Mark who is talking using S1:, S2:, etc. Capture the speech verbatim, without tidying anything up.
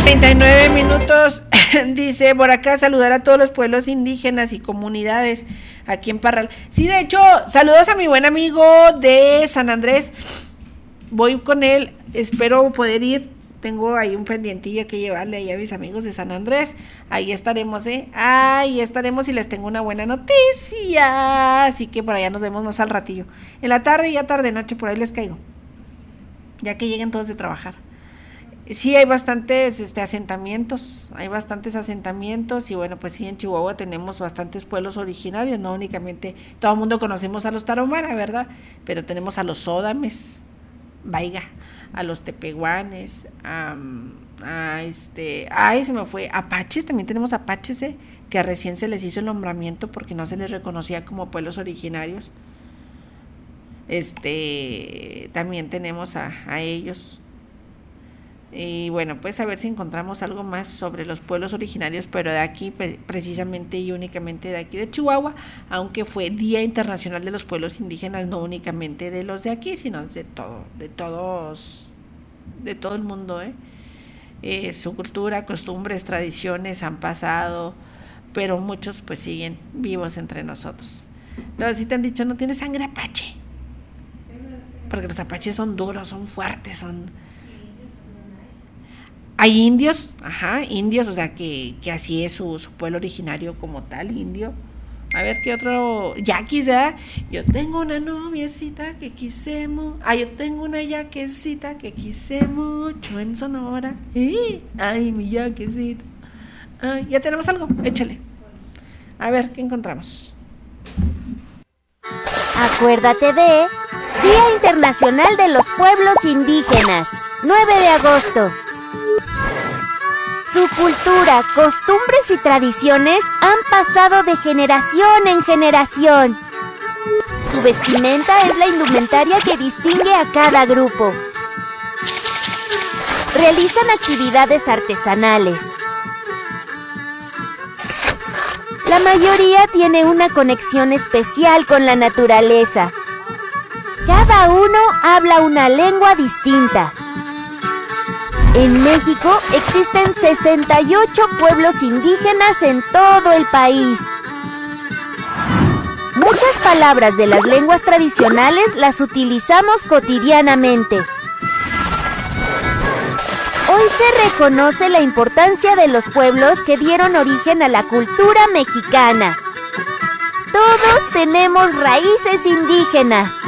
S1: treinta y nueve minutos. Dice por acá, saludar a todos los pueblos indígenas y comunidades aquí en Parral. Sí, de hecho, saludos a mi buen amigo de San Andrés. Voy con él, espero poder ir. Tengo ahí un pendientillo que llevarle ahí a mis amigos de San Andrés. Ahí estaremos, ¿eh? Ahí estaremos y les tengo una buena noticia. Así que por allá nos vemos más al ratillo. En la tarde, ya tarde, noche, por ahí les caigo. Ya que lleguen todos de trabajar. Sí, hay bastantes este, asentamientos, hay bastantes asentamientos y bueno, pues sí, en Chihuahua tenemos bastantes pueblos originarios, no únicamente, todo el mundo conocemos a los Tarahumara, ¿verdad? Pero tenemos a los Sódames, Vaiga, a los Tepehuanes, a, a este, ay, se me fue, Apaches, también tenemos Apaches, ¿eh? Que recién se les hizo el nombramiento porque no se les reconocía como pueblos originarios. Este, también tenemos a, a ellos. Y bueno, pues a ver si encontramos algo más sobre los pueblos originarios, pero de aquí precisamente y únicamente de aquí de Chihuahua, aunque fue Día Internacional de los Pueblos Indígenas, no únicamente de los de aquí, sino de todo, de todos, de todo el mundo, ¿eh? Eh, su cultura, costumbres, tradiciones han pasado, pero muchos pues siguen vivos entre nosotros. Luego sí te han dicho, no tienes sangre apache, porque los apaches son duros, son fuertes, son... Hay indios, ajá, indios, o sea, que, que así es su, su pueblo originario como tal, indio. A ver, ¿qué otro? Yaquis, ¿verdad? Yo tengo una noviecita que quise mucho. Ah, yo tengo una yaquecita que quise mucho en Sonora. ¿Eh? Ay, mi yaquecita. Ay, ya tenemos algo, échale. A ver, ¿qué encontramos?
S2: Acuérdate de Día Internacional de los Pueblos Indígenas, nueve de agosto. Su cultura, costumbres y tradiciones han pasado de generación en generación. Su vestimenta es la indumentaria que distingue a cada grupo. Realizan actividades artesanales. La mayoría tiene una conexión especial con la naturaleza. Cada uno habla una lengua distinta. En México existen sesenta y ocho pueblos indígenas en todo el país. Muchas palabras de las lenguas tradicionales las utilizamos cotidianamente. Hoy se reconoce la importancia de los pueblos que dieron origen a la cultura mexicana. Todos tenemos raíces indígenas.